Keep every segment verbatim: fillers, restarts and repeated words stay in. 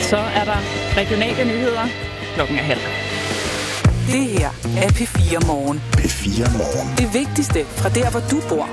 Så er der regionale nyheder. Klokken er halv. Det her er P fire Morgen. P fire Morgen. Det vigtigste fra der, hvor du bor.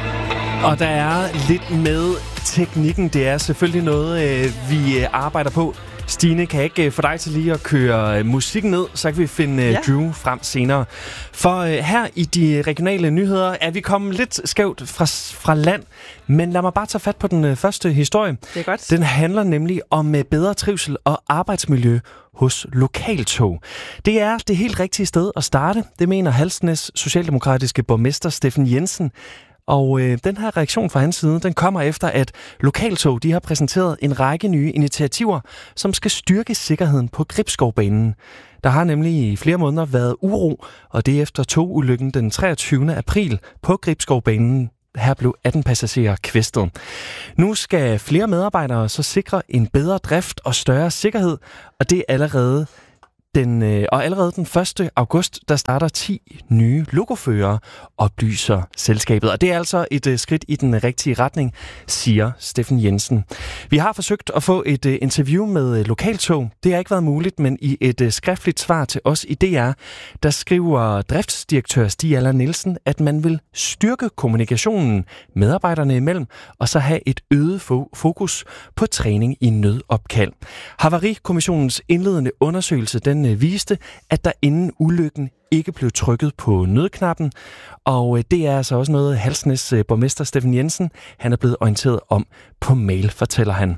Og der er lidt med teknikken. Det er selvfølgelig noget, vi arbejder på. Stine, kan jeg ikke få dig til lige at køre musikken ned, så kan vi finde ja. Drew frem senere. For her i de regionale nyheder er vi kommet lidt skævt fra, fra land, men lad mig bare tage fat på den første historie. Det er godt. Den handler nemlig om bedre trivsel og arbejdsmiljø hos lokaltog. Det er det helt rigtige sted at starte, det mener Halsnæs socialdemokratiske borgmester Steffen Jensen. Og øh, den her reaktion fra hans side, den kommer efter, at Lokaltog de har præsenteret en række nye initiativer, som skal styrke sikkerheden på Gribskovbanen. Der har nemlig i flere måneder været uro, og det efter togulykken den treogtyvende april på Gribskovbanen. Her blev atten passagerer kvæstet. Nu skal flere medarbejdere så sikre en bedre drift og større sikkerhed, og det er allerede Den, øh, og allerede den første august, der starter ti nye logoførere, oplyser selskabet. Og det er altså et øh, skridt i den rigtige retning, siger Steffen Jensen. Vi har forsøgt at få et øh, interview med øh, Lokaltog. Det har ikke været muligt, men i et øh, skriftligt svar til os i D R, der skriver driftsdirektør Stig Aller Nielsen, at man vil styrke kommunikationen medarbejderne imellem, og så have et øget fo- fokus på træning i nødopkald. Havarikommissionens indledende undersøgelse, den viste, at der inden ulykken ikke blev trykket på nødknappen, og det er altså også noget, Halsnæs borgmester Steffen Jensen, han er blevet orienteret om på mail, fortæller han.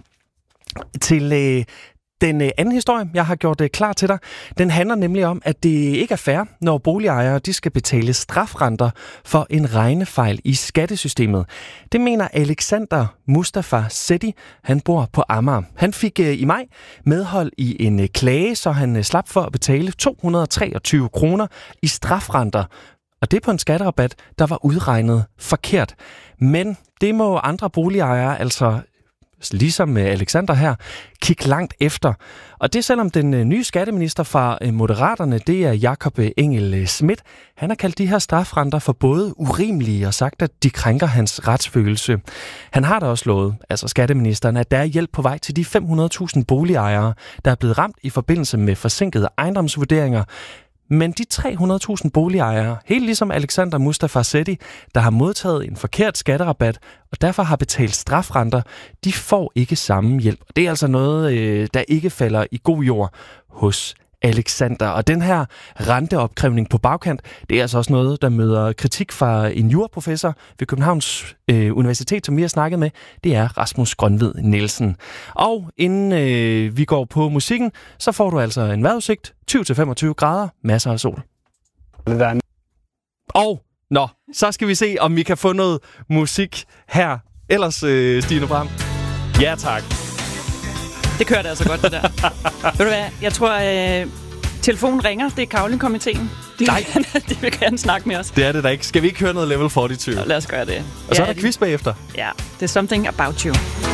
Til øh, den øh, anden historie, jeg har gjort øh, klar til dig, den handler nemlig om, at det ikke er fair, når boligejere de skal betale strafrenter for en regnefejl i skattesystemet. Det mener Alexander Mustafa Setti. Han bor på Amager. Han fik øh, i maj medhold i en øh, klage, så han øh, slap for at betale to hundrede og treogtyve kroner i strafrenter. Og det på en skatterabat, der var udregnet forkert. Men det må andre boligejere altså, ligesom Alexander her, kigge langt efter. Og det selvom den nye skatteminister fra Moderaterne, det er Jakob Engel Schmidt, han har kaldt de her strafrenter for både urimelige og sagt, at de krænker hans retsfølelse. Han har da også lovet, altså skatteministeren, at der er hjælp på vej til de fem hundrede tusind boligejere, der er blevet ramt i forbindelse med forsinkede ejendomsvurderinger. Men de tre hundrede tusind boligejere, helt ligesom Alexander Mustafa Setti, der har modtaget en forkert skatterabat og derfor har betalt strafrenter, de får ikke samme hjælp. Det er altså noget, der ikke falder i god jord hos Alexander. Og den her renteopkrævning på bagkant, det er altså også noget, der møder kritik fra en juraprofessor ved Københavns øh, Universitet, som vi har snakket med. Det er Rasmus Grønved Nielsen. Og inden øh, vi går på musikken, så får du altså en vejrudsigt. tyve til femogtyve grader, masser af sol. Og nå, så skal vi se, om vi kan få noget musik her. Ellers, øh, Stine Bram. Ja, tak. Det kører det altså godt, det der. Ved du hvad, jeg tror, øh, telefonen ringer. Det er Kavling-komiteen. De, Nej. de vil gerne snakke med os. Det er det da ikke. Skal vi ikke høre noget level fireogtyve? Nå, lad os gøre det. Og så ja, er der quiz bagefter. Ja, det er Something About You.